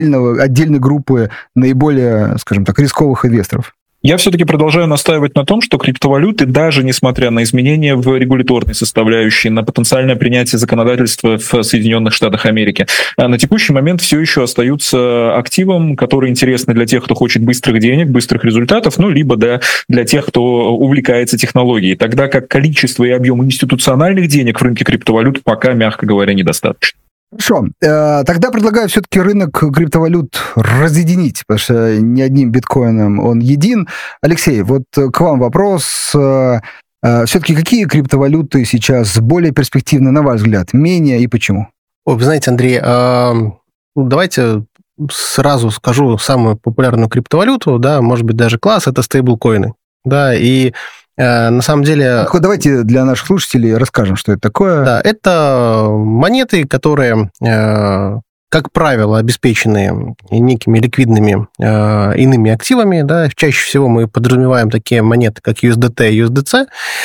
отдельной группы наиболее, скажем так, рисковых инвесторов? Я все-таки продолжаю настаивать на том, что криптовалюты, даже несмотря на изменения в регуляторной составляющей, на потенциальное принятие законодательства в Соединенных Штатах Америки, на текущий момент все еще остаются активом, который интересны для тех, кто хочет быстрых денег, быстрых результатов, либо для тех, кто увлекается технологией, тогда как количество и объем институциональных денег в рынке криптовалют пока, мягко говоря, недостаточно. Хорошо. Тогда предлагаю все-таки рынок криптовалют разъединить, потому что не одним биткоином он един. Алексей, вот к вам вопрос. Все-таки какие криптовалюты сейчас более перспективны, на ваш взгляд, менее и почему? Вы знаете, Андрей, давайте сразу скажу самую популярную криптовалюту, да, может быть, даже класс, это стейблкоины. Да, и на самом деле... Давайте для наших слушателей расскажем, что это такое. Да, это монеты, которые, как правило, обеспечены некими ликвидными иными активами. Да. Чаще всего мы подразумеваем такие монеты, как USDT и USDC.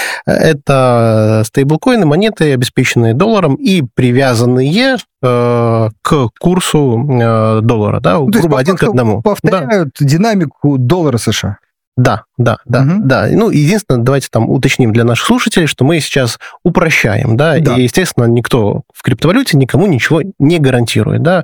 Это стейблкоины, монеты, обеспеченные долларом и привязанные к курсу доллара. Да, грубо один к одному. Повторяют динамику доллара США. Да. Единственное, давайте там уточним для наших слушателей, что мы сейчас упрощаем, да, и, естественно, никто в криптовалюте никому ничего не гарантирует, да,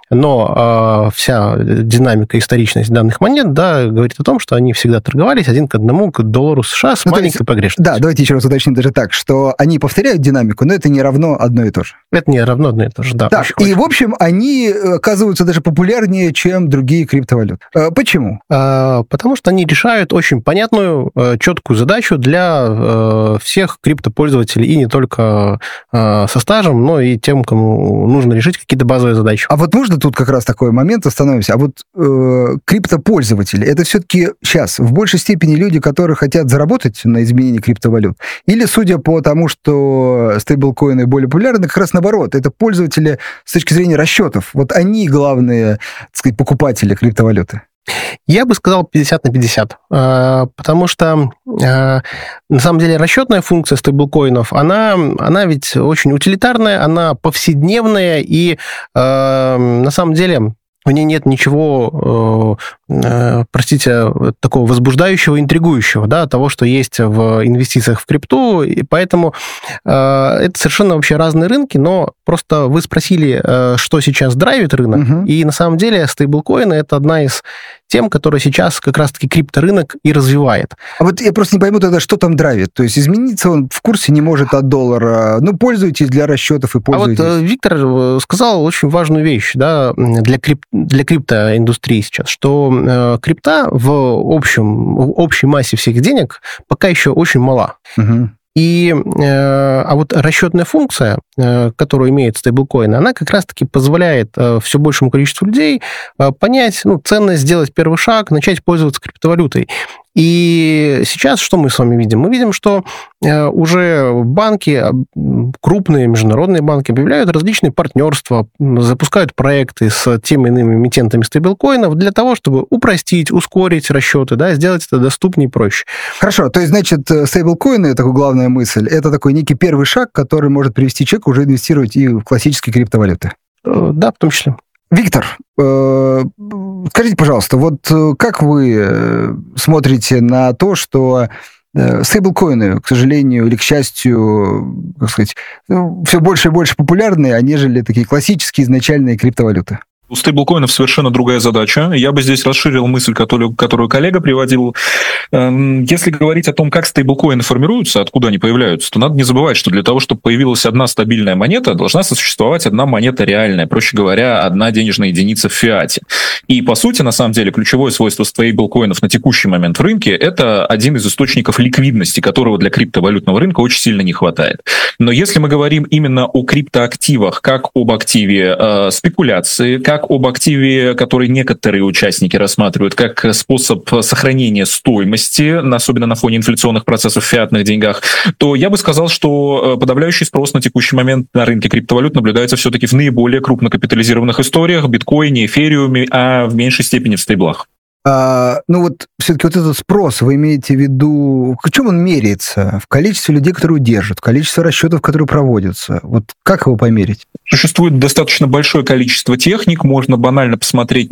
но вся динамика, историчность данных монет, да, говорит о том, что они всегда торговались один к одному к доллару США с маленькой погрешностью. Да, давайте еще раз уточним даже так, что они повторяют динамику, но это не равно одно и то же. Это не равно одно и то же, да. Так, и, в общем, они оказываются даже популярнее, чем другие криптовалюты. Почему? Потому что они решают очень понятную, четкую задачу для всех криптопользователей, и не только со стажем, но и тем, кому нужно решить какие-то базовые задачи. А вот можно тут как раз такой момент остановимся? А вот криптопользователи, это все-таки сейчас в большей степени люди, которые хотят заработать на изменении криптовалют? Или, судя по тому, что стейблкоины более популярны, как раз наоборот, это пользователи с точки зрения расчетов. Вот они главные, так сказать, покупатели криптовалюты? Я бы сказал 50 на 50, потому что на самом деле расчетная функция стейблкоинов, она ведь очень утилитарная, она повседневная, и на самом деле в ней нет ничего, такого возбуждающего, интригующего, да, того, что есть в инвестициях в крипту, и поэтому это совершенно вообще разные рынки, но просто вы спросили, что сейчас драйвит рынок, и на самом деле стейблкоины – это одна из тем, которая сейчас как раз-таки крипторынок и развивает. А вот я просто не пойму тогда, что там драйвит. То есть измениться он в курсе не может от доллара. Пользуйтесь для расчетов и пользуйтесь. А вот Виктор сказал очень важную вещь, да, для криптоиндустрии сейчас, что крипта в общей массе всех денег пока еще очень мала. А вот расчетная функция, которую имеет стейблкоин, она как раз-таки позволяет все большему количеству людей понять ценность, сделать первый шаг, начать пользоваться криптовалютой. И сейчас что мы с вами видим? Мы видим, что уже банки, крупные международные банки объявляют различные партнерства, запускают проекты с теми иными эмитентами стейблкоинов для того, чтобы упростить, ускорить расчеты, да, сделать это доступнее и проще. Хорошо, то есть, значит, стейблкоины, такая главная мысль, это такой некий первый шаг, который может привести человека уже инвестировать и в классические криптовалюты. Да, в том числе. Виктор, скажите, пожалуйста, вот как вы смотрите на то, что стейблкоины, к сожалению или к счастью, как сказать, все больше и больше популярны, нежели такие классические изначальные криптовалюты? У стейблкоинов совершенно другая задача. Я бы здесь расширил мысль, которую коллега приводил. Если говорить о том, как стейблкоины формируются, откуда они появляются, то надо не забывать, что для того, чтобы появилась одна стабильная монета, должна существовать одна монета реальная, проще говоря, одна денежная единица в фиате. И, по сути, на самом деле, ключевое свойство стейблкоинов на текущий момент в рынке – это один из источников ликвидности, которого для криптовалютного рынка очень сильно не хватает. Но если мы говорим именно о криптоактивах, как об активе спекуляции, как об активе, который некоторые участники рассматривают как способ сохранения стоимости, особенно на фоне инфляционных процессов в фиатных деньгах, то я бы сказал, что подавляющий спрос на текущий момент на рынке криптовалют наблюдается все-таки в наиболее крупнокапитализированных историях, биткоине, эфириуме, а в меньшей степени в стейблах. Ну вот все-таки вот этот спрос, вы имеете в виду, в чем он меряется? В количестве людей, которые удержат, в количестве расчетов, которые проводятся. Вот как его померить? Существует достаточно большое количество техник, можно банально посмотреть